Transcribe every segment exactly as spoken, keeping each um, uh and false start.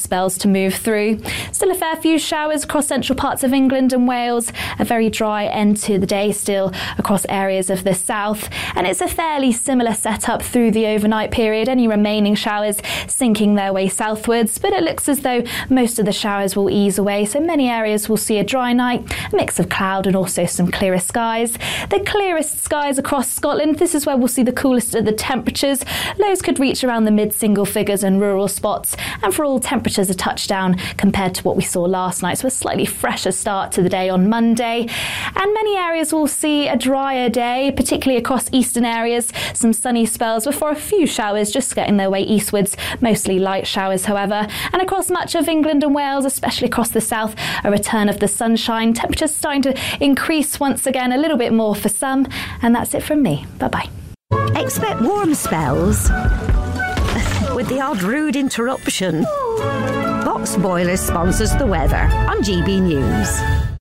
spells to move through. Still a fair few showers across central parts of England and Wales. A very dry end to the day still across areas of the south. And it's a fairly similar setup through the overnight period. Any remaining showers sinking their way southwards, but it looks as though most of the showers will ease away. So many areas will see a dry night, a mix of cloud and also some clearer skies. The clearest skies across Scotland. This is where we'll see the coolest of the temperatures. Lows could reach around the mid-single figures in rural spots, and for all temperatures a touchdown compared to what we saw last night. So a slightly fresher start to the day on Monday. And many areas will see a drier day, particularly across eastern areas. Some sunny spells before a few showers just getting their way eastwards, mostly light showers however. And across much of England and Wales, especially across the south, a return of the sunshine. Temperatures starting to increase once again, a little bit more for some. And that's it from me. Bye-bye. Expect warm spells with the odd rude interruption. Box Boilers sponsors the weather on G B News.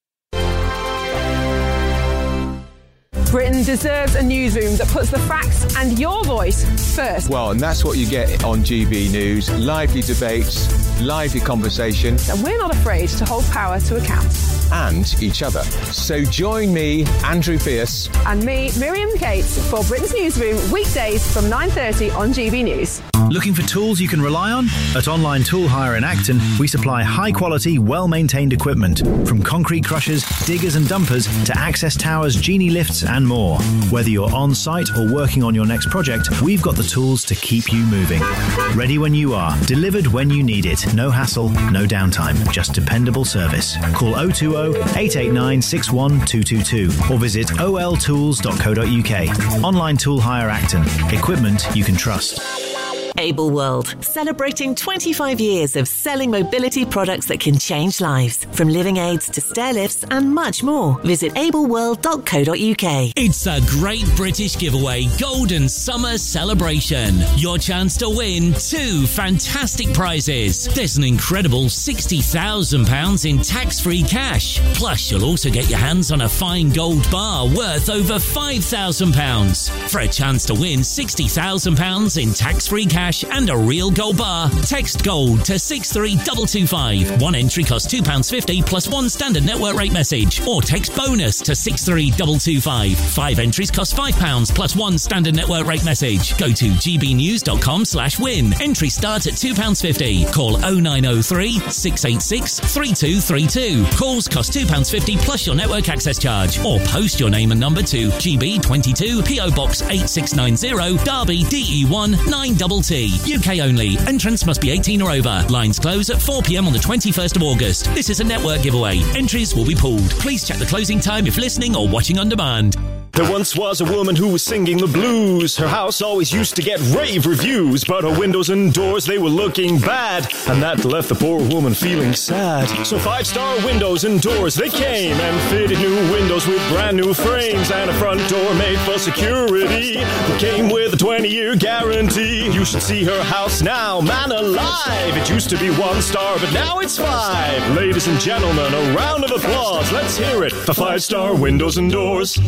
Britain deserves a newsroom that puts the facts and your voice first. Well, and that's what you get on G B News. Lively debates, lively conversation. And we're not afraid to hold power to account. And each other. So join me, Andrew Pierce. And me, Miriam Cates, for Britain's Newsroom, weekdays from nine thirty on G B News. Looking for tools you can rely on? At Online Tool Hire in Acton, we supply high-quality, well-maintained equipment. From concrete crushers, diggers and dumpers, to access towers, genie lifts and more. Whether you're on-site or working on your next project, we've got the tools to keep you moving. Ready when you are, delivered when you need it. No hassle, no downtime, just dependable service. Call oh two oh, eight eight nine, six one two two two or visit o l tools dot co dot u k. Online Tool Hire Acton. Equipment you can trust. Able World, celebrating twenty-five years of selling mobility products that can change lives. From living aids to stair lifts and much more. Visit able world dot co dot u k. It's a great British giveaway Golden Summer Celebration. Your chance to win two fantastic prizes. There's an incredible sixty thousand pounds in tax-free cash. Plus, you'll also get your hands on a fine gold bar worth over five thousand pounds. For a chance to win sixty thousand pounds in tax-free cash and a real gold bar, text GOLD to six three two two five. One entry costs two pounds fifty plus one standard network rate message, or text BONUS to six three two two five. Five entries cost five pounds plus one standard network rate message. Go to g b news dot com slash win. Entry starts at two pounds fifty. Call oh nine oh three, six eight six, three two three two. Calls cost two pounds fifty plus your network access charge, or post your name and number to G B twenty-two P O Box eight six nine zero, Derby D E one nine T T. U K only. Entrance must be eighteen or over. Lines close at four p m on the twenty-first of August. This is a network giveaway. Entries will be pulled. Please check the closing time if listening or watching on demand. There once was a woman who was singing the blues. Her house always used to get rave reviews, but her windows and doors, they were looking bad, and that left the poor woman feeling sad. So Five Star Windows and Doors, they came and fitted new windows with brand new frames and a front door made for security. It came with a twenty-year guarantee. You should see her house now, man alive. It used to be one star, but now it's five. Ladies and gentlemen, a round of applause. Let's hear it for Five Star Windows and Doors.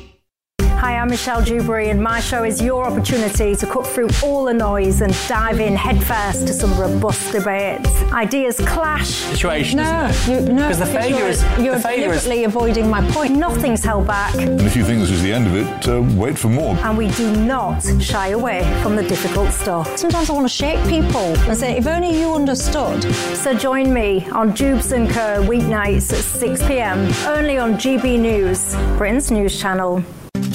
Hi, I'm Michelle Dewberry, and my show is your opportunity to cut through all the noise and dive in headfirst to some robust debates. Ideas clash. Situation, no, isn't it? You, no, because the failure you're, is you're the failure deliberately is... avoiding my point. Nothing's held back. And if you think this is the end of it, uh, wait for more. And we do not shy away from the difficult stuff. Sometimes I want to shake people and say, if only you understood. So join me on Jubes and Co weeknights at six p m only on G B News, Britain's news channel.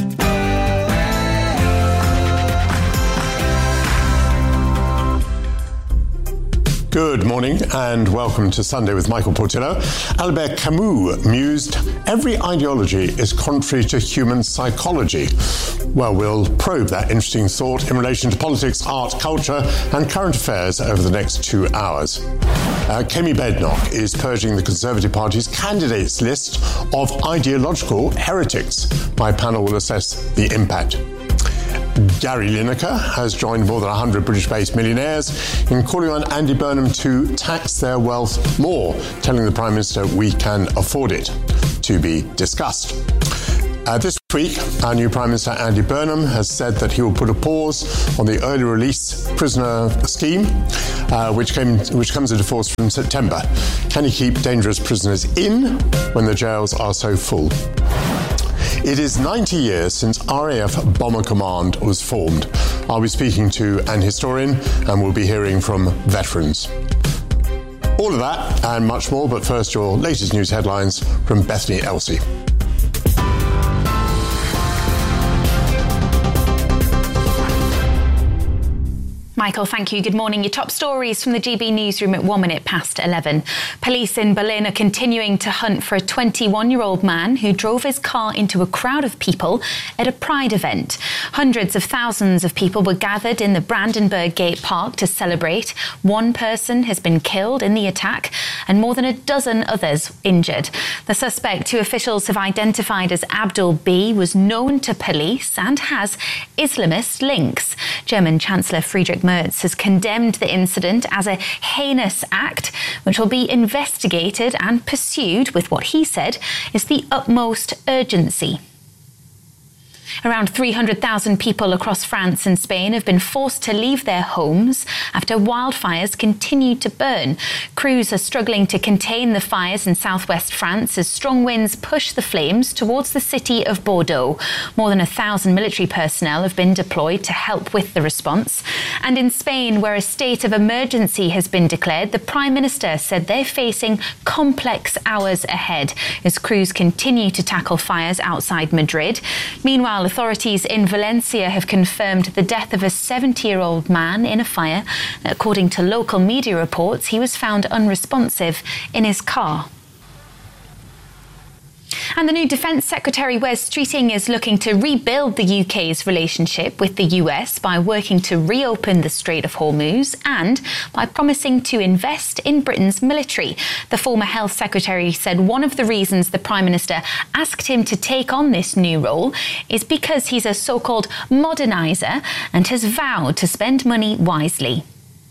Good morning and welcome to Sunday with Michael Portillo. Albert Camus mused, every ideology is contrary to human psychology. Well, we'll probe that interesting thought in relation to politics, art, culture and current affairs over the next two hours. Uh, Kemi Badenoch is purging the Conservative Party's candidates list of ideological heretics. My panel will assess the impact. Gary Lineker has joined more than one hundred British-based millionaires in calling on Andy Burnham to tax their wealth more, telling the Prime Minister we can afford it. To be discussed. Uh, this week, our new Prime Minister Andy Burnham has said that he will put a pause on the early release prisoner scheme, uh, which came which comes into force from September. Can he keep dangerous prisoners in when the jails are so full? It is ninety years since R A F Bomber Command was formed. I'll be speaking to an historian and we'll be hearing from veterans. All of that and much more, but first your latest news headlines from Bethany Elsey. Michael, thank you. Good morning. Your top stories from the G B newsroom at one minute past eleven. Police in Berlin are continuing to hunt for a twenty-one-year-old man who drove his car into a crowd of people at a Pride event. Hundreds of thousands of people were gathered in the Brandenburg Gate Park to celebrate. One person has been killed in the attack and more than a dozen others injured. The suspect, who officials have identified as Abdul B, was known to police and has Islamist links. German Chancellor Friedrich Merz has condemned the incident as a heinous act, which will be investigated and pursued with what he said is the utmost urgency. Around three hundred thousand people across France and Spain have been forced to leave their homes after wildfires continue to burn. Crews are struggling to contain the fires in southwest France as strong winds push the flames towards the city of Bordeaux. More than a thousand military personnel have been deployed to help with the response. And in Spain, where a state of emergency has been declared, the Prime Minister said they're facing complex hours ahead as crews continue to tackle fires outside Madrid. Meanwhile, authorities in Valencia have confirmed the death of a seventy-year-old man in a fire. According to local media reports, he was found unresponsive in his car. And the new Defence Secretary Wes Streeting is looking to rebuild the U K's relationship with the U S by working to reopen the Strait of Hormuz and by promising to invest in Britain's military. The former Health Secretary said one of the reasons the Prime Minister asked him to take on this new role is because he's a so-called moderniser and has vowed to spend money wisely.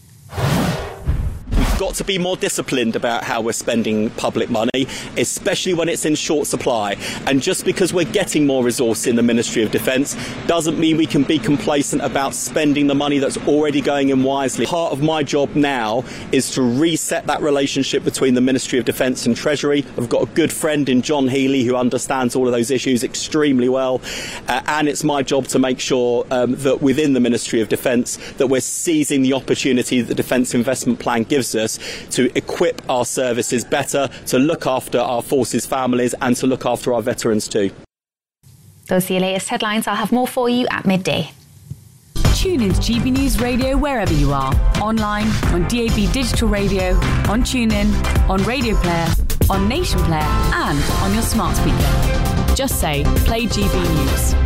Got to be more disciplined about how we're spending public money, especially when it's in short supply. And just because we're getting more resource in the Ministry of Defence doesn't mean we can be complacent about spending the money that's already going in wisely. Part of my job now is to reset that relationship between the Ministry of Defence and Treasury. I've got a good friend in John Healey who understands all of those issues extremely well. Uh, and it's my job to make sure um, that within the Ministry of Defence that we're seizing the opportunity that the Defence Investment Plan gives us to equip our services better, to look after our forces' families and to look after our veterans too. Those are your latest headlines. I'll have more for you at midday. Tune in to G B News Radio wherever you are. Online, on D A B Digital Radio, on TuneIn, on Radio Player, on Nation Player and on your smart speaker. Just say, play G B News.